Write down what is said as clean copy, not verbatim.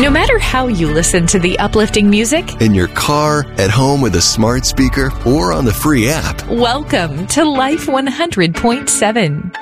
No matter how you listen to the uplifting music, in your car, at home with a smart speaker, or on the free app. welcome to Life 100.7.